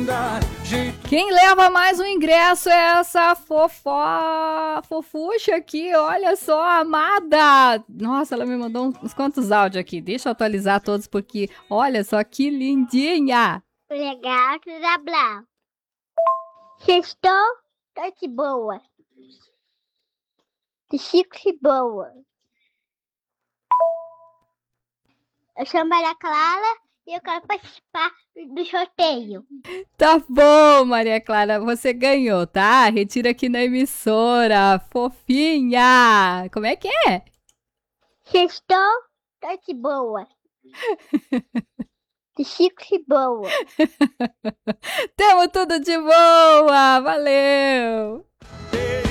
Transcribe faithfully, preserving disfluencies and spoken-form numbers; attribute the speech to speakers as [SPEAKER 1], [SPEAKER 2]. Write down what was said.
[SPEAKER 1] Quem leva mais um ingresso é essa fofó... fofucha aqui, olha só, amada. Nossa, ela me mandou uns quantos áudios aqui. Deixa eu atualizar todos, porque olha só que lindinha.
[SPEAKER 2] Legal, tudo blau. Sextou, tô de boa. De chico de boa. Eu sou Maria Clara e eu quero participar do sorteio.
[SPEAKER 1] Tá bom, Maria Clara, você ganhou, tá? Retira aqui na emissora, fofinha. Como é que é?
[SPEAKER 2] Sextou, tô de boa. De chico de boa.
[SPEAKER 1] Temos tudo de boa, valeu!